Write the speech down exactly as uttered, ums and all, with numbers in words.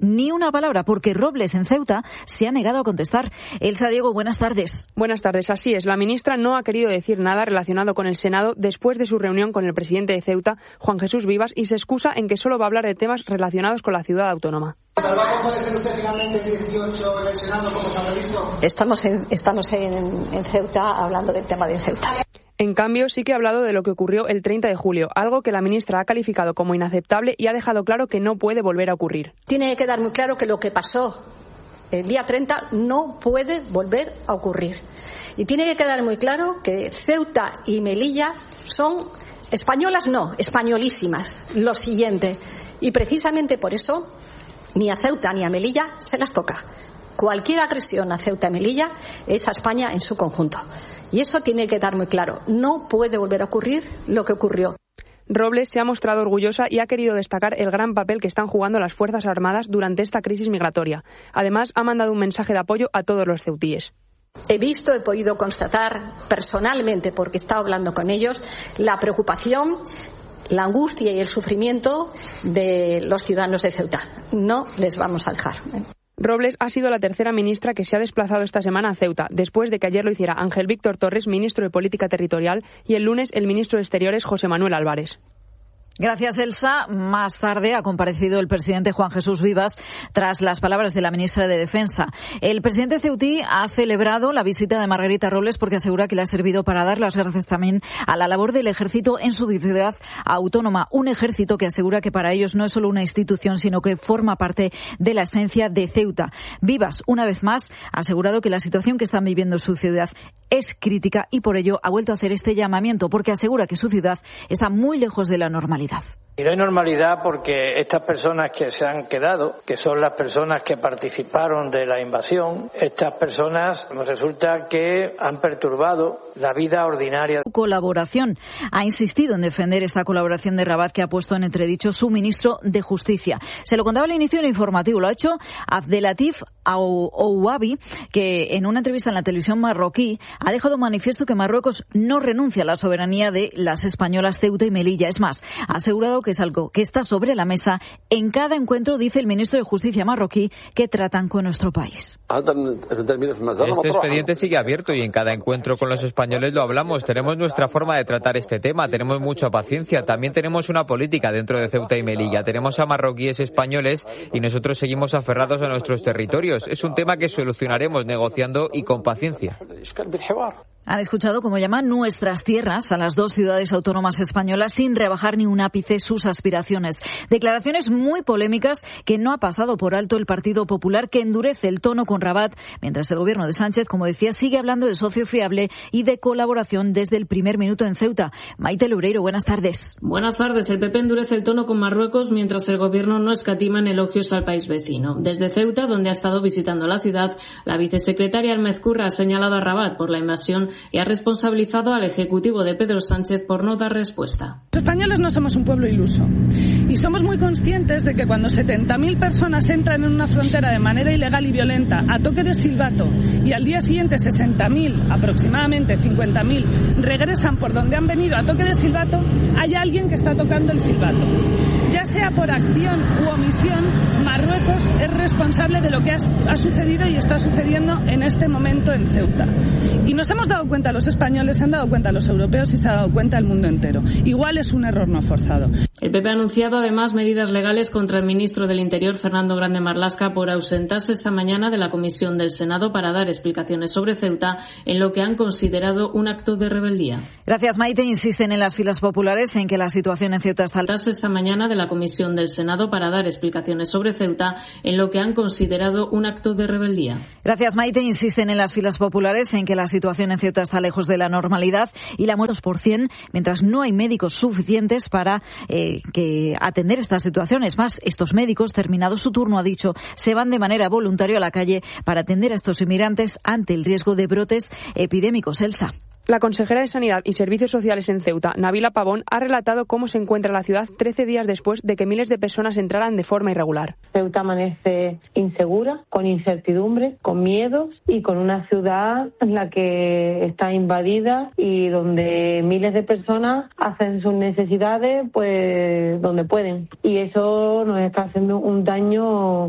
ni una palabra, porque Robles en Ceuta se ha negado a contestar. Elsa, Diego, buenas tardes. Buenas tardes, así es. La ministra no ha querido decir nada relacionado con el Senado después de su reunión con el presidente de Ceuta, Juan Jesús Vivas, y se excusa en que solo va a hablar de temas relacionados con la ciudad autónoma. ¿Va a comparecer usted finalmente el dieciocho en el Senado, como se ha previsto? Estamos en, estamos en, en Ceuta hablando del tema de Ceuta. En cambio, sí que ha hablado de lo que ocurrió el treinta de julio, algo que la ministra ha calificado como inaceptable y ha dejado claro que no puede volver a ocurrir. Tiene que quedar muy claro que lo que pasó el día treinta no puede volver a ocurrir. Y tiene que quedar muy claro que Ceuta y Melilla son españolas, no, españolísimas. Lo siguiente. Y precisamente por eso ni a Ceuta ni a Melilla se las toca. Cualquier agresión a Ceuta y Melilla es a España en su conjunto. Y eso tiene que quedar muy claro. No puede volver a ocurrir lo que ocurrió. Robles se ha mostrado orgullosa y ha querido destacar el gran papel que están jugando las Fuerzas Armadas durante esta crisis migratoria. Además, ha mandado un mensaje de apoyo a todos los ceutíes. He visto, he podido constatar personalmente, porque he estado hablando con ellos, la preocupación, la angustia y el sufrimiento de los ciudadanos de Ceuta. No les vamos a dejar. Robles ha sido la tercera ministra que se ha desplazado esta semana a Ceuta, después de que ayer lo hiciera Ángel Víctor Torres, ministro de Política Territorial, y el lunes el ministro de Exteriores, José Manuel Álvarez. Gracias, Elsa. Más tarde ha comparecido el presidente Juan Jesús Vivas tras las palabras de la ministra de Defensa. El presidente ceutí ha celebrado la visita de Margarita Robles porque asegura que le ha servido para dar las gracias también a la labor del ejército en su ciudad autónoma. Un ejército que asegura que para ellos no es solo una institución, sino que forma parte de la esencia de Ceuta. Vivas, una vez más, ha asegurado que la situación que están viviendo en su ciudad es crítica y por ello ha vuelto a hacer este llamamiento porque asegura que su ciudad está muy lejos de la normalidad. Y no hay normalidad porque estas personas que se han quedado, que son las personas que participaron de la invasión, estas personas resulta que han perturbado la vida ordinaria. Colaboración. Ha insistido en defender esta colaboración de Rabat que ha puesto en entredicho su ministro de Justicia. Se lo contaba al inicio del informativo. Lo ha hecho Abdelatif Ouabi, que en una entrevista en la televisión marroquí ha dejado manifiesto que Marruecos no renuncia a la soberanía de las españolas Ceuta y Melilla. Es más, ha asegurado que es algo que está sobre la mesa en cada encuentro, dice el ministro de Justicia marroquí, que tratan con nuestro país. Este expediente sigue abierto y en cada encuentro con los españoles lo hablamos. Tenemos nuestra forma de tratar este tema, tenemos mucha paciencia. También tenemos una política dentro de Ceuta y Melilla. Tenemos a marroquíes españoles y nosotros seguimos aferrados a nuestros territorios. Es un tema que solucionaremos negociando y con paciencia. Han escuchado, como llaman, nuestras tierras a las dos ciudades autónomas españolas sin rebajar ni un ápice sus aspiraciones. Declaraciones muy polémicas que no ha pasado por alto el Partido Popular, que endurece el tono con Rabat, mientras el gobierno de Sánchez, como decía, sigue hablando de socio fiable y de colaboración desde el primer minuto en Ceuta. Maite Loureiro, buenas tardes. Buenas tardes. El P P endurece el tono con Marruecos mientras el gobierno no escatima en elogios al país vecino. Desde Ceuta, donde ha estado visitando la ciudad, la vicesecretaria Almezcurra ha señalado a Rabat por la invasión y ha responsabilizado al Ejecutivo de Pedro Sánchez por no dar respuesta. Los españoles no somos un pueblo iluso y somos muy conscientes de que cuando setenta mil personas entran en una frontera de manera ilegal y violenta a toque de silbato y al día siguiente sesenta mil, aproximadamente cincuenta mil, regresan por donde han venido a toque de silbato, hay alguien que está tocando el silbato. Ya sea por acción u omisión, Marruecos es responsable de lo que ha, ha sucedido y está sucediendo en este momento en Ceuta. Y nos hemos dado cuenta los españoles, se han dado cuenta los europeos y se ha dado cuenta el mundo entero. Igual es un error no forzado. El P P ha anunciado además medidas legales contra el ministro del Interior, Fernando Grande Marlaska, por ausentarse esta mañana de la comisión del Senado para dar explicaciones sobre Ceuta en lo que han considerado un acto de rebeldía. Gracias, Maite. Insisten en las filas populares en que la situación en Ceuta está... esta mañana de la comisión del Senado para dar explicaciones sobre Ceuta en lo que han considerado un acto de rebeldía. Gracias, Maite. Insisten en las filas populares en que la situación en Ceuta está lejos de la normalidad y la muerte por cien, mientras no hay médicos suficientes para eh, que atender estas situaciones. Más, estos médicos, terminado su turno, ha dicho, se van de manera voluntaria a la calle para atender a estos inmigrantes ante el riesgo de brotes epidémicos. Elsa. La consejera de Sanidad y Servicios Sociales en Ceuta, Nabila Pavón, ha relatado cómo se encuentra la ciudad trece días después de que miles de personas entraran de forma irregular. Ceuta amanece insegura, con incertidumbre, con miedos y con una ciudad en la que está invadida y donde miles de personas hacen sus necesidades pues donde pueden. Y eso nos está haciendo un daño